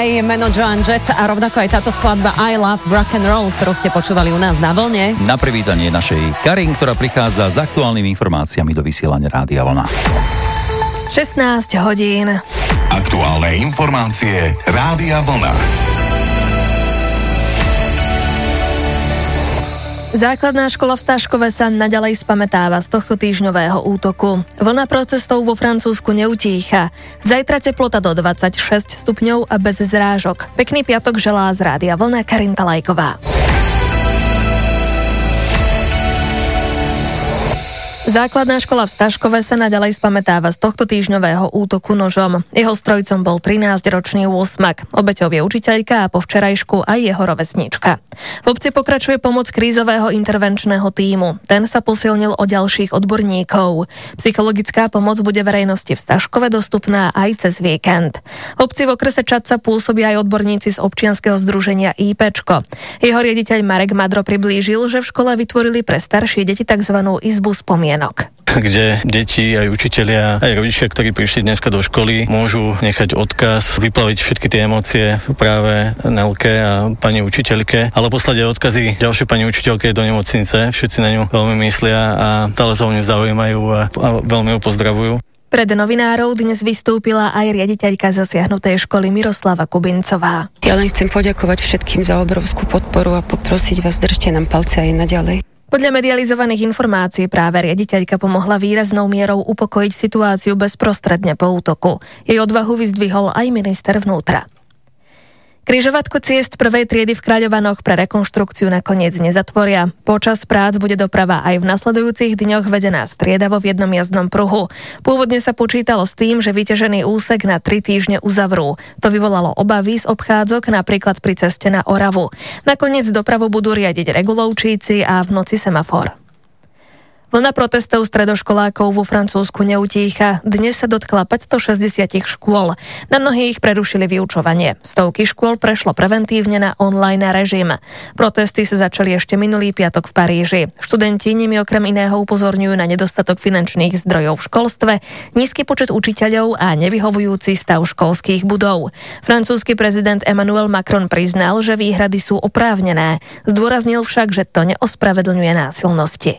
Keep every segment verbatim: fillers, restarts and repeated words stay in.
aj meno Joan Jett a rovnako aj táto skladba I Love Rock and Roll, ktorú ste počúvali u nás na vlne. Na privítanie našej Karin, ktorá prichádza s aktuálnymi informáciami do vysielania Rádia Vlna. šestnásť hodín. Aktuálne informácie Rádia Vlna. Základná škola v Staškove sa naďalej spamätáva z tohto týždňového útoku. Vlna protestov vo Francúzsku neutícha. Zajtra teplota do dvadsaťšesť stupňov a bez zrážok. Pekný piatok želá z Rádia Vlna Karinta Lajková. Základná škola v Staškove sa naďalej spamätáva z tohto týždňového útoku nožom. Jeho strojcom bol trinásťročný úsmak. Obeťou je učiteľka a po včerajšku aj jeho rovesníčka. V obci pokračuje pomoc krízového intervenčného tímu. Ten sa posilnil o ďalších odborníkov. Psychologická pomoc bude verejnosti v Staškove dostupná aj cez víkend. V obci v okrese Čadca pôsobia aj odborníci z občianskeho združenia IPčko. Jeho riaditeľ Marek Madro priblížil, že v škole vytvorili pre staršie deti tzv. Izbu spomienok, kde deti, aj učitelia, aj rodičia, ktorí prišli dneska do školy, môžu nechať odkaz, vyplaviť všetky tie emócie práve Nelke a pani učiteľke, ale poslať aj odkazy ďalšej pani učiteľke do nemocnice. Všetci na ňu veľmi myslia a stále sa o ňu zaujímajú a, a veľmi ju pozdravujú. Pred novinárov dnes vystúpila aj riaditeľka zasiahnutej školy Miroslava Kubincová. Ja len chcem poďakovať všetkým za obrovskú podporu a poprosiť vás, držte nám palce aj naďalej. Podľa medializovaných informácií práve riaditeľka pomohla výraznou mierou upokojiť situáciu bezprostredne po útoku. Jej odvahu vyzdvihol aj minister vnútra. Križovatku ciest prvej triedy v Kráľovanoch pre rekonštrukciu nakoniec nezatvoria. Počas prác bude doprava aj v nasledujúcich dňoch vedená striedavo v jednom jazdnom pruhu. Pôvodne sa počítalo s tým, že vyťažený úsek na tri týždne uzavrú. To vyvolalo obavy z obchádzok napríklad pri ceste na Oravu. Nakoniec dopravu budú riadiť regulovčíci a v noci semafor. Vlna protestov stredoškolákov vo Francúzsku neutícha. Dnes sa dotkla päťstošesťdesiat škôl. Na mnohých prerušili vyučovanie. Stovky škôl prešlo preventívne na online režim. Protesty sa začali ešte minulý piatok v Paríži. Študenti nimi okrem iného upozorňujú na nedostatok finančných zdrojov v školstve, nízky počet učiteľov a nevyhovujúci stav školských budov. Francúzsky prezident Emmanuel Macron priznal, že výhrady sú oprávnené. Zdôraznil však, že to neospravedlňuje násilnosti.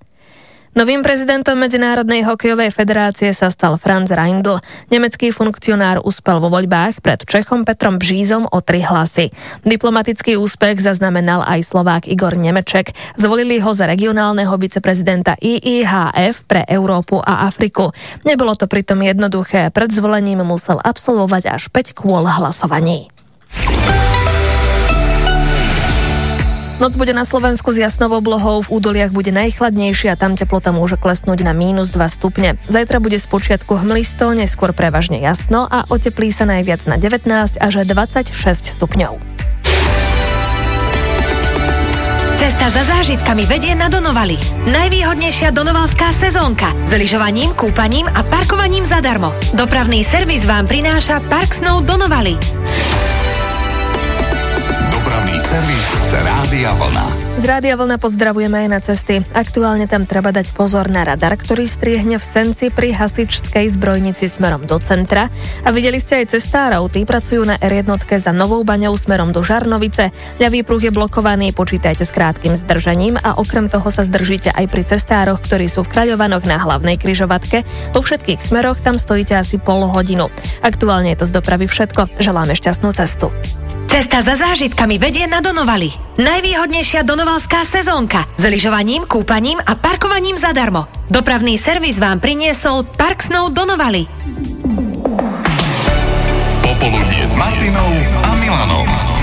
Novým prezidentom Medzinárodnej hokejovej federácie sa stal Franz Reindl. Nemecký funkcionár uspel vo voľbách pred Čechom Petrom Bžízom o tri hlasy. Diplomatický úspech zaznamenal aj Slovák Igor Nemeček. Zvolili ho za regionálneho viceprezidenta í í há ef pre Európu a Afriku. Nebolo to pritom jednoduché. Pred zvolením musel absolvovať až päť kôl hlasovaní. Noc bude na Slovensku s jasnou oblohou, v údoliach bude najchladnejšie a tam teplota môže klesnúť na mínus dva stupne. Zajtra bude spočiatku hmlisto, neskôr prevažne jasno a oteplí sa najviac na devätnásť až dvadsaťšesť stupňov. Cesta za zážitkami vedie na Donovali. Najvýhodnejšia donovalská sezónka s lyžovaním, kúpaním a parkovaním zadarmo. Dopravný servis vám prináša Park Snow Donovali. Dopravný servis Rádia Vlna. Z Rádia Vlna pozdravujeme aj na cesty. Aktuálne tam treba dať pozor na radar, ktorý striehne v Senci pri hasičskej zbrojnici smerom do centra. A videli ste aj cestárov, tí pracujú na er jedna za Novou Baňou smerom do Žarnovice. Ľavý pruh je blokovaný, počítajte s krátkym zdržaním a okrem toho sa zdržíte aj pri cestároch, ktorí sú v Kráľovanoch na hlavnej križovatke. Po všetkých smeroch tam stojíte asi pol hodinu. Aktuálne je to z dopravy všetko. Želáme šťastnú cestu. Cesta za zážitkami vedie na Donovali. Najvýhodnejšia donovalská sezónka s lyžovaním, kúpaním a parkovaním zadarmo. Dopravný servis vám priniesol Park Snow Donovali. Popoludnie s Martinou a Milanom.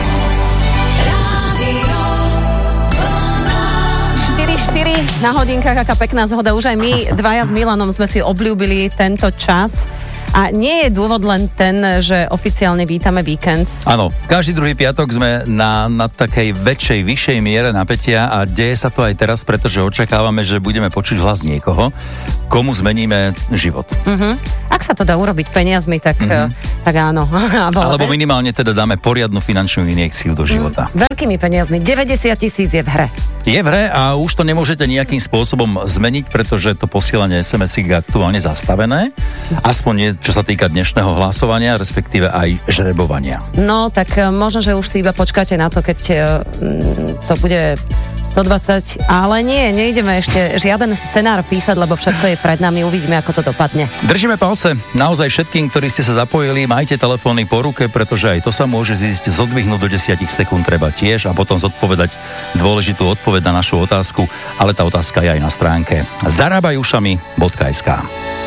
štyri štyri na hodinkách, aká pekná zhoda. Už aj my dvaja s Milanom sme si obľúbili tento čas. A nie je dôvod len ten, že oficiálne vítame víkend. Áno, každý druhý piatok sme na, na takej väčšej, vyššej miere napätia a deje sa to aj teraz, pretože očakávame, že budeme počuť hlas niekoho, komu zmeníme život. Uh-huh. Ak sa to dá urobiť peniazmi, tak, uh-huh. tak áno. Alebo minimálne teda dáme poriadnu finančnú injekciu do života. Uh-huh. všetkými peniazmi. deväťdesiat tisíc je v hre. Je v hre a už to nemôžete nejakým spôsobom zmeniť, pretože to posielanie es em esiek je aktuálne zastavené. Aspoň nie, čo sa týka dnešného hlasovania, respektíve aj žrebovania. No, tak možno, že už si iba počkáte na to, keď to bude stodvadsať, ale nie, neideme ešte žiaden scenár písať, lebo všetko je pred nami, uvidíme, ako to dopadne. Držíme palce naozaj všetkým, ktorí ste sa zapojili, majte telefóny po ruke, pretože aj to sa môže zísť, zodvihnúť do desať sekúnd treba tiež a potom zodpovedať dôležitú odpoveď na našu otázku, ale tá otázka je aj na stránke zarábajušami bodka es ká.